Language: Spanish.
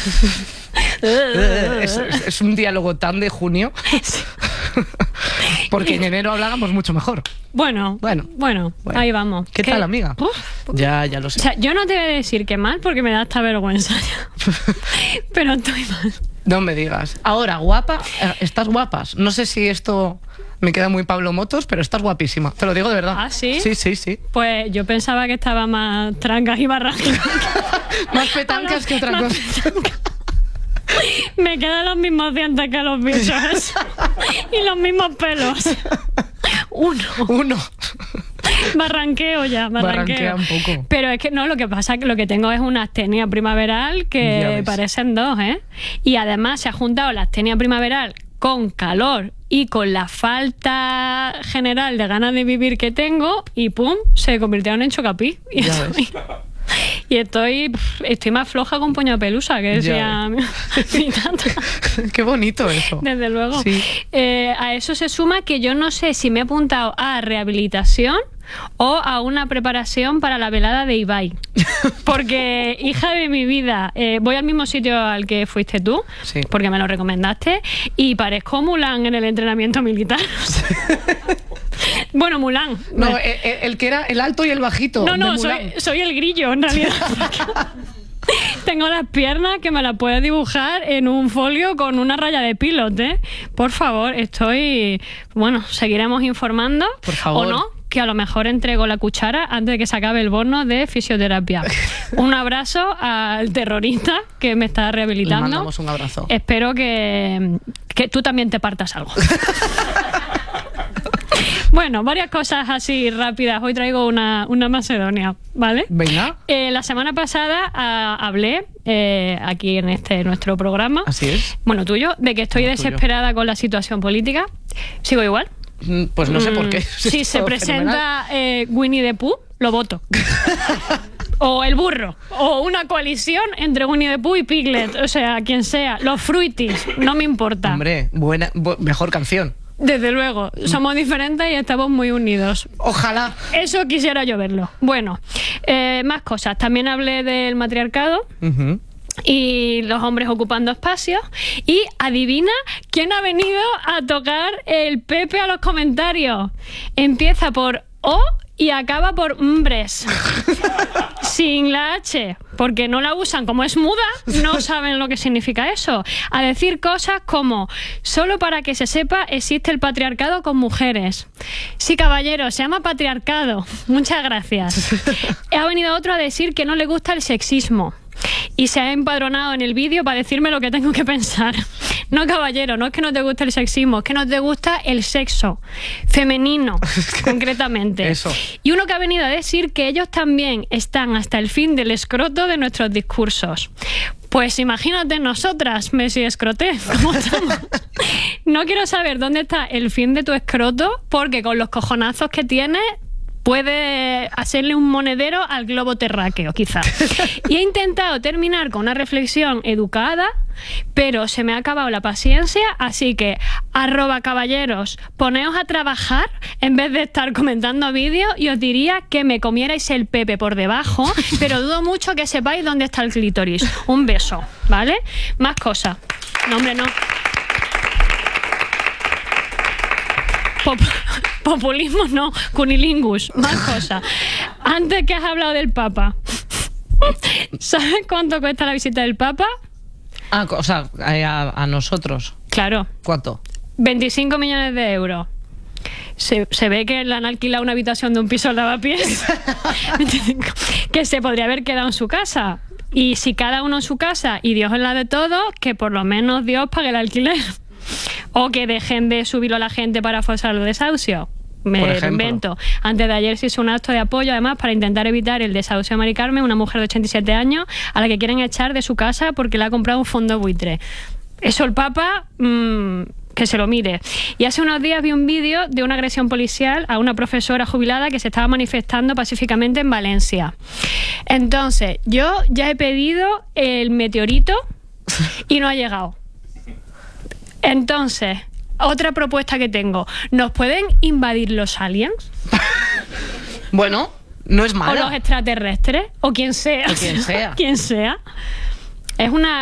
Es un diálogo tan de junio. Porque en enero hablábamos mucho mejor. Bueno, ahí vamos. ¿Qué tal, amiga? Ya lo sé. O sea, yo no te voy a decir que mal porque me da hasta vergüenza. Pero estoy mal. No me digas. Ahora, guapa, estás guapas. No sé si esto me queda muy Pablo Motos, pero estás guapísima. Te lo digo de verdad. ¿Ah, sí? Sí. Pues yo pensaba que estaba más trancas y barrancas. Más petancas que otra cosa. Me quedan los mismos dientes que los bichos. Y los mismos pelos. Uno. Barranquea un poco. Pero es que no, lo que pasa es que lo que tengo es una astenia primaveral que parecen dos, ¿eh? Y además se ha juntado la astenia primaveral con calor y con la falta general de ganas de vivir que tengo y ¡pum! Se convirtieron en chocapí. Y estoy más floja con puño de pelusa, que decía mi tata. Qué bonito eso. Desde luego. Sí. A eso se suma que yo no sé si me he apuntado a rehabilitación o a una preparación para la velada de Ibai. Porque, hija de mi vida, voy al mismo sitio al que fuiste tú, porque me lo recomendaste, y parezco Mulan en el entrenamiento militar. Bueno, Mulan. No, el que era el alto y el bajito. No, soy el grillo, en realidad. Tengo las piernas que me las puedes dibujar en un folio con una raya de pilot, ¿eh? Por favor, bueno, seguiremos informando. Por favor. O no, que a lo mejor entrego la cuchara antes de que se acabe el bono de fisioterapia. Un abrazo al terrorista que me está rehabilitando. Le mandamos un abrazo. Espero que tú también te partas algo. Bueno, varias cosas así rápidas. Hoy traigo una Macedonia, ¿vale? Venga. La semana pasada hablé aquí en nuestro programa. Así es. Bueno, tuyo, de que estoy desesperada con la situación política. ¿Sigo igual? Pues no sé por qué. Si se presenta Winnie the Pooh, lo voto. O el burro. O una coalición entre Winnie the Pooh y Piglet. O sea, quien sea. Los Fruities. No me importa. Hombre, mejor canción. Desde luego, somos diferentes y estamos muy unidos. Ojalá. Eso quisiera yo verlo. Bueno, más cosas. También hablé del matriarcado. Y los hombres ocupando espacios. Y adivina quién ha venido a tocar el Pepe a los comentarios. Empieza por O y acaba por mbres. Sin la H, porque no la usan, como es muda, no saben lo que significa eso. A decir cosas como: solo para que se sepa, existe el patriarcado con mujeres. Sí, caballero, se llama patriarcado. Muchas gracias. Ha venido otro a decir que no le gusta el sexismo. Y se ha empadronado en el vídeo para decirme lo que tengo que pensar. No, caballero, no es que no te guste el sexismo, es que no te gusta el sexo femenino, concretamente. Eso. Y uno que ha venido a decir que ellos también están hasta el fin del escroto de nuestros discursos. Pues imagínate nosotras, Messi Escroté, ¿cómo estamos? No quiero saber dónde está el fin de tu escroto, porque con los cojonazos que tienes puede hacerle un monedero al globo terráqueo, quizás. Y he intentado terminar con una reflexión educada, pero se me ha acabado la paciencia, así que @caballeros, poneos a trabajar en vez de estar comentando vídeos, y os diría que me comierais el Pepe por debajo, pero dudo mucho que sepáis dónde está el clítoris. Un beso, ¿vale? Más cosas. No, hombre, no. Populismo no, cunilingus, más cosas. Antes que has hablado del Papa, ¿sabes cuánto cuesta la visita del Papa? O sea, a nosotros. Claro. ¿Cuánto? 25 millones de euros. Se ve que le han alquilado una habitación de un piso de lavapiés que se podría haber quedado en su casa. Y si cada uno en su casa y Dios en la de todos, que por lo menos Dios pague el alquiler. O que dejen de subirlo a la gente para forzar los desahucios. Me lo invento. Antes de ayer se hizo un acto de apoyo, además, para intentar evitar el desahucio de Mari Carmen, una mujer de 87 años, a la que quieren echar de su casa porque le ha comprado un fondo buitre. Eso el Papa, que se lo mire. Y hace unos días vi un vídeo de una agresión policial a una profesora jubilada que se estaba manifestando pacíficamente en Valencia. Entonces, yo ya he pedido el meteorito y no ha llegado. Entonces, otra propuesta que tengo: ¿nos pueden invadir los aliens? Bueno, no es mala. O los extraterrestres, o quien sea. O quien sea. Quien sea. Es una